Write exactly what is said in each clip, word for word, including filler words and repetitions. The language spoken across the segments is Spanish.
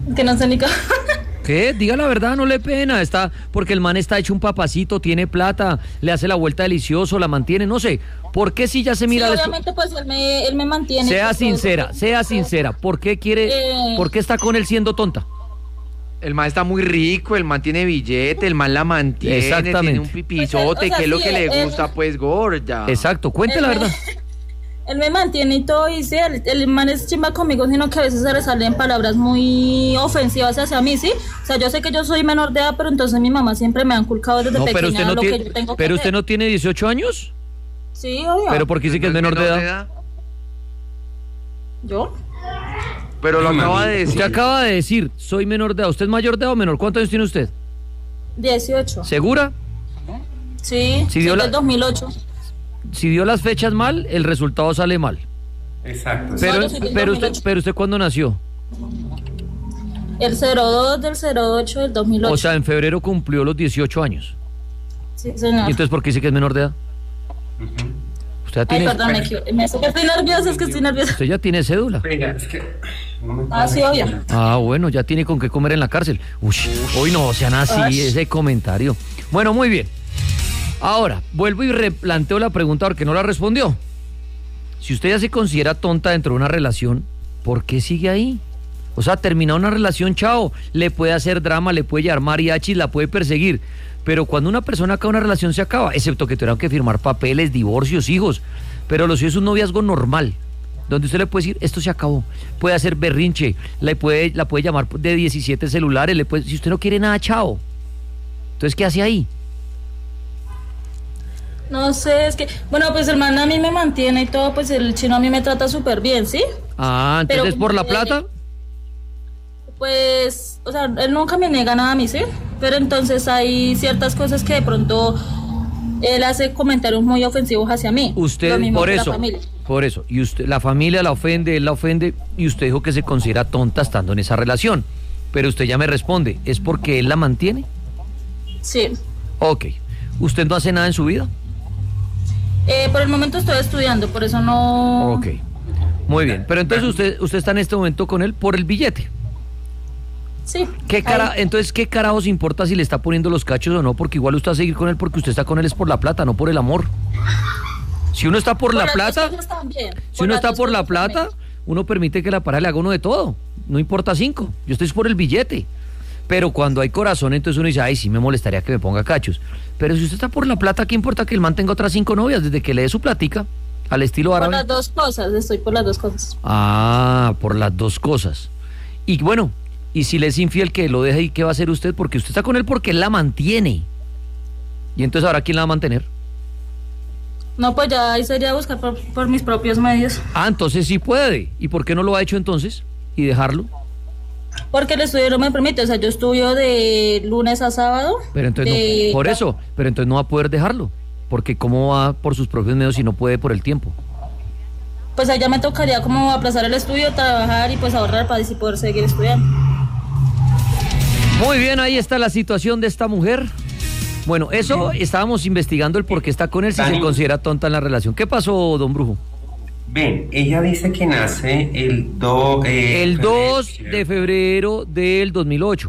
Que no sé ni cómo. ¿Qué? Diga la verdad, no le pena. Está, porque el man está hecho un papacito, tiene plata, le hace la vuelta delicioso, la mantiene, no sé. ¿Por qué si ya se mira? Sí, despu- obviamente pues él me, él me mantiene. Sea pues, sincera, todo. sea sincera. ¿Por qué quiere, Eh. por qué está con él siendo tonta? El man está muy rico, el man tiene billete, el man la mantiene, Exactamente. tiene un pipizote, Pues, o sea, que es lo sí, que le él- gusta, pues, gorda. Exacto, cuente Él la me- verdad. Él me mantiene y todo, y sí, el, el man es chimba conmigo, sino que a veces se le salen palabras muy ofensivas hacia mí, ¿sí? O sea, yo sé que yo soy menor de edad, pero entonces mi mamá siempre me ha inculcado desde No, pequeña pero usted no lo que tiene, yo tengo que pero usted hacer. no tiene dieciocho años. Sí, obvio. Pero porque dice que es menor de edad. ¿Yo? Pero lo acaba de decir. Usted acaba de decir, soy menor de edad. ¿Usted es mayor de edad o menor? ¿Cuántos años tiene usted? dieciocho. ¿Segura? Sí, Sí, sí, dio la- del dos mil ocho. Si dio las fechas mal, el resultado sale mal. Exacto. Pero, yo soy del pero, dos mil usted, ocho. pero usted ¿cuándo nació? El cero dos del cero ocho del dos mil ocho. O sea, en febrero cumplió los dieciocho años. Sí, señor. ¿Y entonces por qué dice que es menor de edad? Usted ya Ay, tiene, perdón, me equivoqué. Me que estoy nerviosa, es que estoy nerviosa. usted ya tiene cédula. Venga, es que no me Ah, sí, obvio. Ah, bueno, ya tiene con qué comer en la cárcel. Uy, hoy no sean así, Ay. ese comentario. Bueno, muy bien. Ahora, vuelvo y replanteo la pregunta porque no la respondió. Si usted ya se considera tonta dentro de una relación, ¿por qué sigue ahí? O sea, termina una relación, chao, le puede hacer drama, le puede llevar mariachis, la puede perseguir. Pero cuando una persona acaba una relación se acaba, excepto que tuvieran que firmar papeles, divorcios, hijos. Pero lo suyo es un noviazgo normal, donde usted le puede decir, esto se acabó. Puede hacer berrinche, la puede, la puede llamar de diecisiete celulares, le puede, si usted no quiere nada, chao. Entonces, ¿qué hace ahí? No sé, es que, bueno, pues el man a mí me mantiene y todo, pues el chino a mí me trata súper bien, ¿sí? Ah, entonces Pero, por la eh, plata. Pues, o sea, él nunca me niega nada a mí, ¿sí? Pero entonces hay ciertas cosas que de pronto él hace comentarios muy ofensivos hacia mí. Usted, Lo mismo por que la eso, familia. por eso. Y usted, la familia la ofende, él la ofende, y usted dijo que se considera tonta estando en esa relación. Pero usted ya me responde, ¿es porque él la mantiene? Sí. Ok. ¿Usted no hace nada en su vida? Eh, por el momento estoy estudiando, por eso no... Ok. Muy bien. Pero entonces usted, usted está en este momento con él por el billete. Sí. ¿Qué cara, Ahí. entonces, ¿qué carajos importa si le está poniendo los cachos o no? Porque igual usted va a seguir con él porque usted está con él es por la plata, no por el amor. Si uno está por, Por la las dos plata, cosas también, si por uno las está dos por la cosas plata, también. uno permite que la pareja le haga uno de todo. No importa cinco. Yo estoy por el billete. Pero cuando hay corazón, entonces uno dice, ay, sí me molestaría que me ponga cachos. Pero si usted está por la plata, ¿qué importa que el man tenga otras cinco novias desde que le dé su platica al estilo Por árabe? las dos cosas, estoy por las dos cosas. Ah, por las dos cosas. Y bueno, y si le es infiel, que lo deje, ¿y qué va a hacer usted? Porque usted está con él porque él la mantiene. Y entonces, ¿ahora quién la va a mantener? No, pues ya ahí sería buscar por, por mis propios medios. Ah, entonces sí puede. ¿Y por qué no lo ha hecho entonces? ¿Y dejarlo? Porque el estudio no me permite, o sea, yo estudio de lunes a sábado. Pero entonces de- no, por eso, pero entonces no va a poder dejarlo. Porque ¿cómo va por sus propios medios si no puede por el tiempo? Pues allá me tocaría como aplazar el estudio, trabajar y pues ahorrar para así poder seguir estudiando. Muy bien, ahí está la situación de esta mujer. Bueno, eso estábamos investigando el por qué está con él si se Dani. considera tonta en la relación. ¿Qué pasó, don Brujo? Ven, ella dice que nace el, do, eh, El dos febrero. de febrero del dos mil ocho.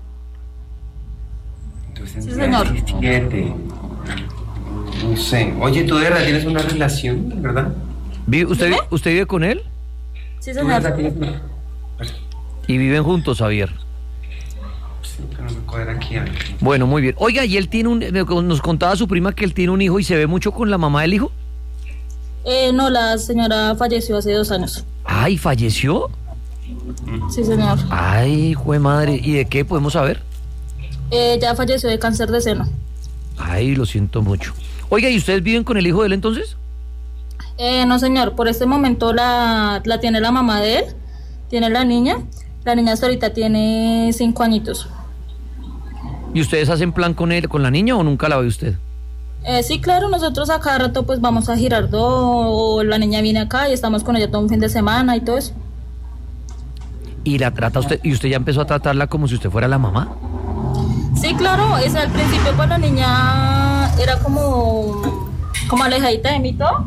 Entonces, Sí, tendría señor. diecisiete. No sé. Oye, ¿tú de verdad tienes una relación, verdad? ¿Vive- ¿Usted, ¿Dime? ¿Usted vive con él? Sí, ¿Tú de verdad señor. tienes una? Y viven juntos, Javier. Sí, pero no me coger aquí algo. Bueno, muy bien. Oiga, y él tiene un... Nos contaba su prima que él tiene un hijo y se ve mucho con la mamá del hijo. Eh, no, la señora falleció hace dos años. Ay, ¿falleció? Sí, señor. Ay, jue madre. ¿Y de qué podemos saber? Eh, ya falleció de cáncer de seno. Ay, lo siento mucho. Oiga, ¿y ustedes viven con el hijo de él entonces? Eh, no, señor, por este momento la, la tiene la mamá de él, tiene la niña. La niña hasta ahorita tiene cinco añitos. ¿Y ustedes hacen plan con él, con la niña o nunca la ve usted? Eh, sí, claro, nosotros a cada rato pues vamos a Girardot o la niña viene acá y estamos con ella todo un fin de semana y todo eso. ¿Y la trata usted, y usted ya empezó a tratarla como si usted fuera la mamá? Sí, claro, es, al principio pues la niña era como, como alejadita de mí todo.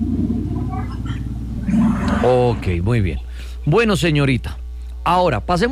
Ok, muy bien. Bueno, señorita, ahora pasemos